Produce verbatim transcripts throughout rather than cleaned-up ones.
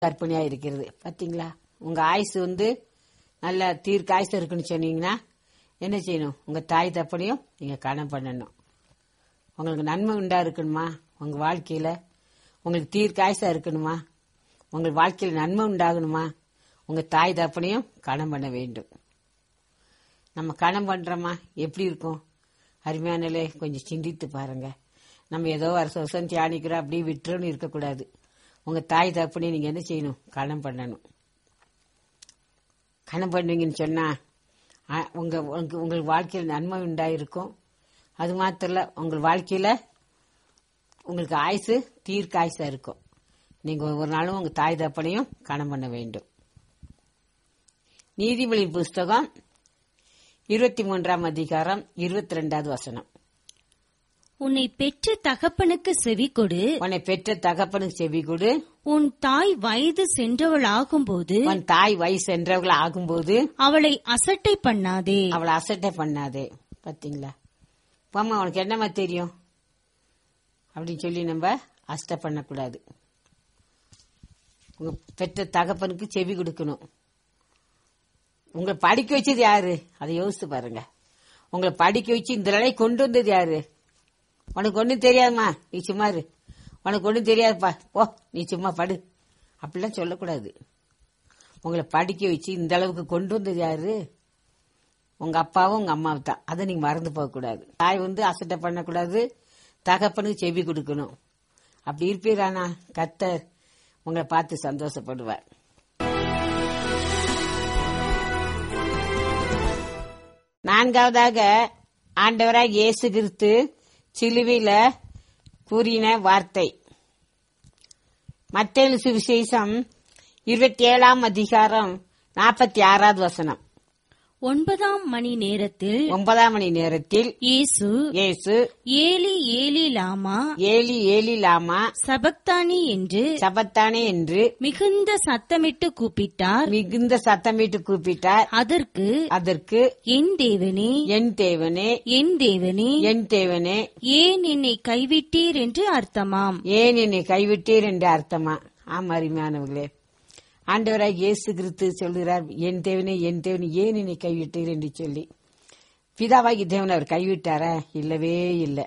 கற்பனையா இருக்கிறது. பாத்தீங்களா? உங்க ஆயுசு வந்து நல்ல தீர்க்க ஆயுசு இருக்குன்னு சொன்னீங்கன்னா என்ன செய்யணும்? உங்க தாய் தப்பனையும் நீங்க கனம் பண்ணணும். உங்களுக்கு நன்மை உண்டா இருக்கணுமா? உங்க வாழ்க்கையில உங்களுக்கு தீர்க்க ஆயுசா இருக்கணுமா? உங்க வாழ்க்கையில நன்மை உண்டாகணுமா? உங்க தாய் தப்பனையும் கனம் பண்ண வேண்டும். நம்ம கனம் பண்றோமா? எப்படி இருக்கும்? அருமையானலே கொஞ்சம் சிந்தித்து பாருங்க. நம்ம ஏதோ வருஷம் வருஷம் தியானிக்கிறோம் அப்படியே விட்டுறோன்னு இருக்கக்கூடாது. உங்க தாய் தப்பனையும் நீங்க என்ன செய்யணும்? கனம் பண்ணணும். கனம் பண்ணுவீங்கன்னு சொன்னா உங்க உங்கள் வாழ்க்கையில் நன்மை உண்டாயிருக்கும். அது மாத்திரம் இல்ல, உங்கள் வாழ்க்கையில உங்களுக்கு ஆயுசு தீர்க்க ஆயுசா இருக்கும். நீங்க ஒவ்வொரு நாளும் உங்க தாய் தப்பனையும் கனம் பண்ண வேண்டும். நீதிமொழியின் புஸ்தகம் இருபத்தி மூன்றாம் அதிகாரம் இருபத்தி ரெண்டாவது வசனம். உன்னை பெற்ற தகப்பனுக்கு செவி கொடு. உன்னை பெற்ற தகப்பனுக்கு செவி கொடு. உன் தாய் வயது சென்றவள் ஆகும்போது உன் தாய் வயசு சென்றவர்கள் ஆகும்போது அவளை அசட்டை பண்ணாதே. அவளை அசட்டை பண்ணாதே. பாத்தீங்களா? அம்மா உனக்கு என்னமா தெரியும் அப்படின்னு சொல்லி நம்ம அசட்டை பண்ணக்கூடாது. உங்க பெற்ற தகப்பனுக்கு செவி கொடுக்கணும். உங்களை படிக்க வச்சது யாரு? அதை யோசிச்சு பாருங்க. உங்களை படிக்க வச்சு இந்த நிலை கொண்டு வந்தது யாரு? உனக்கு ஒண்ணும் தெரியாதுமா, நீ சும்மா இரு, உனக்கு ஒண்ணும் தெரியாதுப்பா, ஓ நீ சும்மா படு அப்படிலாம் சொல்லக்கூடாது. உங்களை படிக்க வச்சு இந்த அளவுக்கு கொண்டு வந்தது யாரு? உங்க அப்பாவும் உங்க அம்மாவும் தான். அதை நீங்க மறந்து போக கூடாது. தாய் வந்து அசட்டை பண்ணக்கூடாது, தகப்பனுக்கு செவி கொடுக்கணும். அப்படி இருப்பீரானா கர்த்தர் உங்களை பார்த்து சந்தோஷப்படுவார். நான்காவதாக ஆண்டவராய் இயேசு கிறிஸ்து சிலுவையில கூறின வார்த்தை. மத்தேயு சுவிசேஷம் இருபத்தி ஏழாம் அதிகாரம் நாற்பத்தி ஆறாவது வசனம். ஒன்பதாம் மணி நேரத்தில் ஒன்பதாம் மணி நேரத்தில் இயேசு இயேசு ஏலி ஏலி லாமா ஏலி ஏலி லாமா சபக்தானி என்று சபத்தானே என்று மிகுந்த சத்தமிட்டு கூப்பிட்டார். மிகுந்த சத்தமிட்டு கூப்பிட்டார். அதற்கு அதற்கு என் தேவனே என் தேவனே என் தேவனே என் தேவனே ஏன் என்னை கைவிட்டீர் என்று அர்த்தமாம். ஏன் என்னை கைவிட்டீர் என்று அர்த்தமா? ஆமா அருமையானவர்களே, ஆண்டவராய் இயேசு கிறிஸ்து சொல்கிறார், என் தேவனே என் தேவனே ஏன் என்னை கைவிட்டீர் என்று சொல்லி. பிதாவாகி தேவன் அவர் கைவிட்டாரா? இல்லவே இல்லை.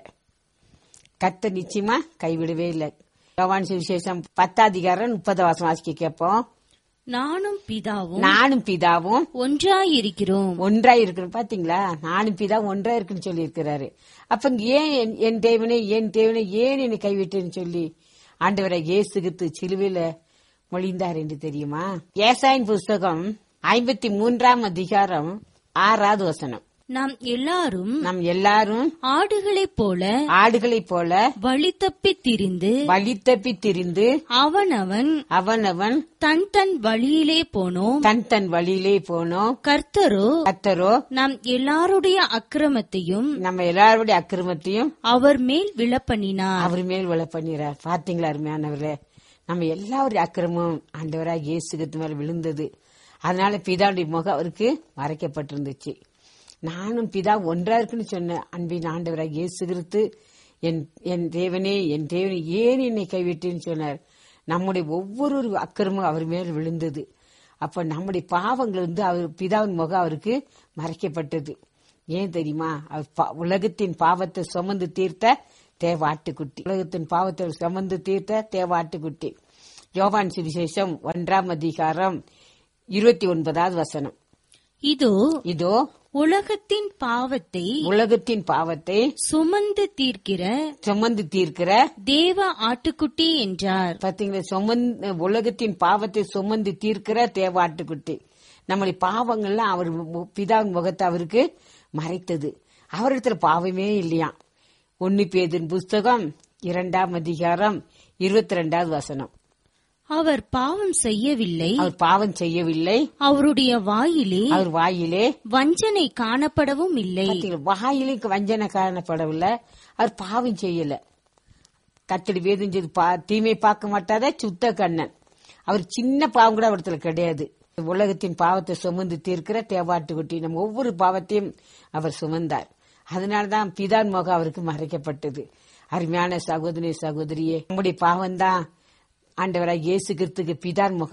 கர்த்தர் நிச்சயமா கைவிடவே இல்லை. யோவான் சுவிசேஷம் பத்தாதிகாரம் முப்பது வாசம் வாசிக்க கேட்போம். நானும் பிதாவும் நானும் பிதாவும் ஒன்றாயிருக்கிறோம். ஒன்றாய் இருக்கிறோம். பாத்தீங்களா? நானும் பிதாவும் ஒன்றா இருக்குன்னு சொல்லி இருக்கிறாரு. அப்ப ஏன் என் தேவனே என் தேவனே ஏன் என்னை கைவிட்டேன்னு சொல்லி ஆண்டவராய் இயேசு கிறிஸ்து சிலுவையில மொழிந்தார் என்று தெரியுமா? ஏசாயின் புஸ்தகம் ஐம்பத்தி மூன்றாம் அதிகாரம் ஆறாவது வசனம். நாம் எல்லாரும் நாம் எல்லாரும் ஆடுகளைப் போல ஆடுகளைப் போல வழி தப்பி திரிந்து வழி தப்பி திரிந்து அவனவன் அவனவன் தன் தன் வழியிலே போனோம். தன் தன் வழியிலே போனோம். கர்த்தரோ கர்த்தரோ நாம் எல்லாருடைய அக்கிரமத்தையும் நம்ம எல்லாருடைய அக்கிரமத்தையும் அவர் மேல் விழப்பண்ணினார். அவர் மேல் விழ பண்ணிறார். பாத்தீங்களா அருமையானவர்களே, நம்ம எல்லாருடைய அக்கிரமும் ஆண்டவராக இயேசு கிறிஸ்து மேல விழுந்தது. அதனால பிதாவுடைய முகம் அவருக்கு மறைக்கப்பட்டிருந்துச்சு. நானும் பிதா ஒன்றா இருக்குன்னு சொன்ன அன்பின் ஆண்டவராக இயேசு கிறிஸ்து என் என் தேவனே என் தேவனே ஏன் என்னை கைவிட்டேன்னு சொன்னார். நம்முடைய ஒவ்வொரு அக்கிரமும் அவர் மேல் விழுந்தது. அப்ப நம்முடைய பாவங்கள் வந்து அவர் பிதாவின் முகம் அவருக்கு மறைக்கப்பட்டது. ஏன் தெரியுமா? அவர் உலகத்தின் பாவத்தை சுமந்து தீர்த்த தேவாட்டுக்குட்டி. உலகத்தின் பாவத்தை சுமந்து தீர்த்த தேவாட்டுக்குட்டி. யோவான் சுவிசேஷம் ஒன்றாம் அதிகாரம் இருபத்தி ஒன்பதாவது வசனம். இதோ இதோ உலகத்தின் பாவத்தை உலகத்தின் பாவத்தை சுமந்து தீர்க்கிற சுமந்து தீர்க்கிற தேவ ஆட்டுக்குட்டி என்றார். பாத்தீங்களா? சுமந்து உலகத்தின் பாவத்தை சுமந்து தீர்க்கிற தேவாட்டுக்குட்டி. நம்முடைய பாவங்கள்லாம் அவர் பிதாவின் முகத்தை அவருக்கு மறைத்தது. அவரிடத்துல பாவமே இல்லையா. ஒன்னு பேதின் புஸ்தகம் இரண்டாம் அதிகாரம் இருபத்தி ரெண்டாவது வசனம். அவர் பாவம் செய்யவில்லை. அவர் பாவம் செய்யவில்லை. அவருடைய வாயிலே அவர் வாயிலே வஞ்சனை காணப்படவும் இல்லை. வாயிலே வஞ்சனை காணப்படவில்லை. அவர் பாவம் செய்யல. கத்தடி வேதம் தீமை பார்க்க மாட்டாத சுத்த கண்ணன். அவர் சின்ன பாவம் கூட அவரத்துல கிடையாது. உலகத்தின் பாவத்தை சுமந்து தீர்க்கிற தேவாட்டுக்குட்டி. நம்ம ஒவ்வொரு பாவத்தையும் அவர் சுமந்தார். அதனாலதான் பிதான் முகம் அவருக்கு மறைக்கப்பட்டது. அருமையான சகோதரி சகோதரியே, நம்முடைய பாவம் தான் ஆண்டவராய் இயேசு கிறிஸ்துக்கு பிதார் முகம்